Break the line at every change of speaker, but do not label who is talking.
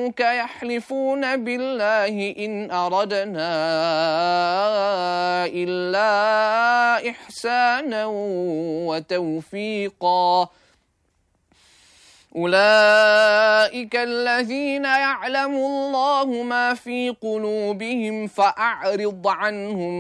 جاءوك يحلفون بالله إن أردنا إلا إحسانا وتوفيقا أولئك الذين يعلم الله ما في قلوبهم فأعرض عنهم